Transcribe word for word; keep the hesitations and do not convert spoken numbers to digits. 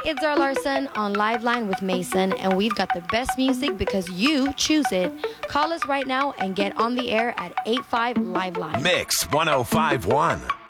it's Zara Larson on Live Line with Mason, and we've got the best music because you choose it. Call us right now and get on the air at eight five Live Line. Mix one oh five one.